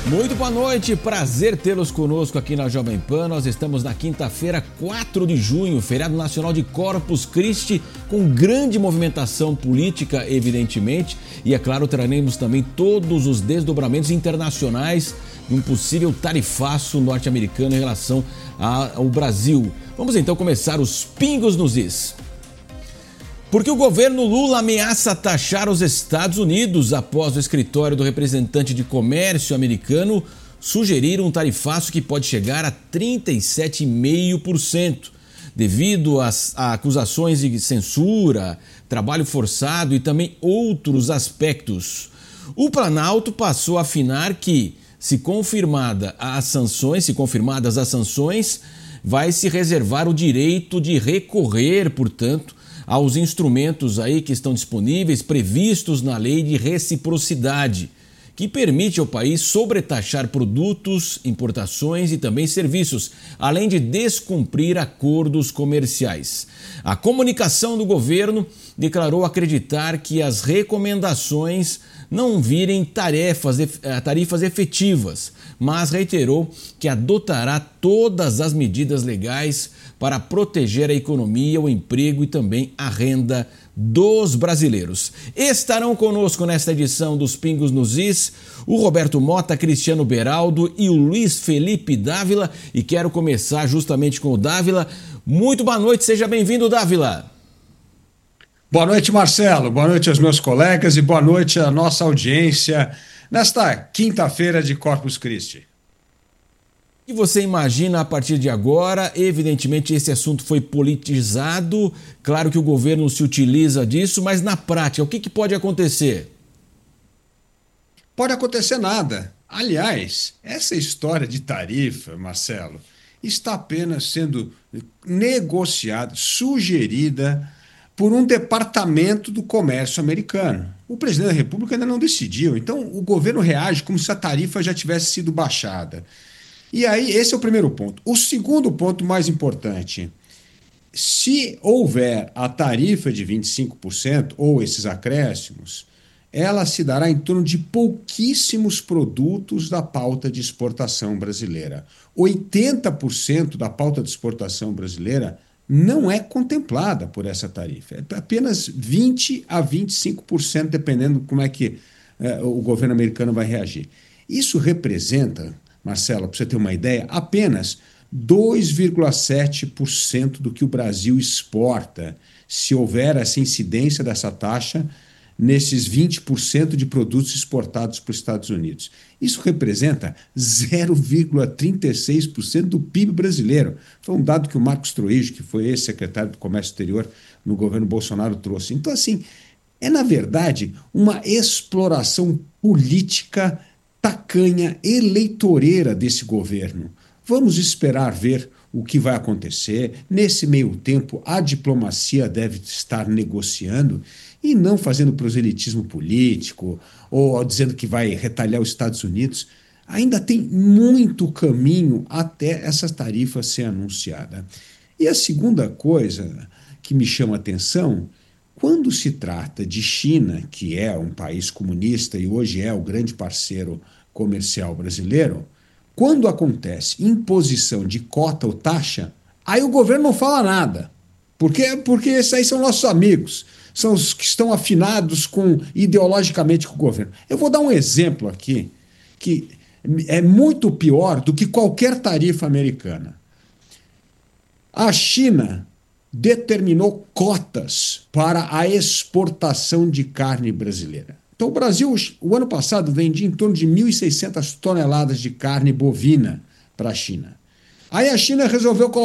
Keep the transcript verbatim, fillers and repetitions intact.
Muito boa noite, prazer tê-los conosco aqui na Jovem Pan. Nós estamos na quinta-feira, quatro de junho, feriado nacional de Corpus Christi, com grande movimentação política, evidentemente. E, é claro, traremos também todos os desdobramentos internacionais de um possível tarifaço norte-americano em relação ao Brasil. Vamos então começar os pingos nos is. Porque o governo Lula ameaça taxar os Estados Unidos após o escritório do representante de comércio americano sugerir um tarifaço que pode chegar a trinta e sete vírgula cinco por cento, devido às a acusações de censura, trabalho forçado e também outros aspectos. O Planalto passou a afinar que, se confirmada as sanções, se confirmadas as sanções, vai se reservar o direito de recorrer, portanto, aos instrumentos aí que estão disponíveis, previstos na lei de reciprocidade, que permite ao país sobretaxar produtos, importações e também serviços, além de descumprir acordos comerciais. A comunicação do governo declarou acreditar que as recomendações não virem tarefas, tarifas efetivas, mas reiterou que adotará todas as medidas legais para proteger a economia, o emprego e também a renda dos brasileiros. Estarão conosco nesta edição dos Pingos nos Is o Roberto Mota, Cristiano Beraldo e o Luiz Felipe Dávila. E quero começar justamente com o Dávila. Muito boa noite, seja bem-vindo, Dávila. Boa noite, Marcelo. Boa noite aos meus colegas e boa noite à nossa audiência nesta quinta-feira de Corpus Christi. O que você imagina a partir de agora? Evidentemente, esse assunto foi politizado. Claro que o governo se utiliza disso, mas na prática, o que, que pode acontecer? Pode acontecer nada. Aliás, essa história de tarifa, Marcelo, está apenas sendo negociada, sugerida por um departamento do comércio americano. O presidente da República ainda não decidiu, então o governo reage como se a tarifa já tivesse sido baixada. E aí, esse é o primeiro ponto. O segundo ponto mais importante, se houver a tarifa de vinte e cinco por cento ou esses acréscimos, ela se dará em torno de pouquíssimos produtos da pauta de exportação brasileira. oitenta por cento da pauta de exportação brasileira não é contemplada por essa tarifa. É apenas vinte a vinte e cinco por cento, dependendo de como é que eh, o governo americano vai reagir. Isso representa, Marcelo, para você ter uma ideia, apenas dois vírgula sete por cento do que o Brasil exporta, se houver essa incidência dessa taxa nesses vinte por cento de produtos exportados para os Estados Unidos. Isso representa zero vírgula trinta e seis por cento do P I B brasileiro. Foi um dado que o Marcos Troijo, que foi ex-secretário do Comércio Exterior no governo Bolsonaro, trouxe. Então, assim, é, na verdade, uma exploração política tacanha, eleitoreira desse governo. Vamos esperar ver o que vai acontecer. Nesse meio tempo, a diplomacia deve estar negociando e não fazendo proselitismo político ou dizendo que vai retalhar os Estados Unidos. Ainda tem muito caminho até essa tarifa ser anunciada. E a segunda coisa que me chama a atenção, quando se trata de China, que é um país comunista e hoje é o grande parceiro comercial brasileiro, quando acontece imposição de cota ou taxa, aí o governo não fala nada. Por quê? Porque esses aí são nossos amigos, são os que estão afinados com, ideologicamente com o governo. Eu vou dar um exemplo aqui, que é muito pior do que qualquer tarifa americana. A China determinou cotas para a exportação de carne brasileira. Então, o Brasil, o ano passado, vendia em torno de mil e seiscentas toneladas de carne bovina para a China. Aí a China resolveu colocar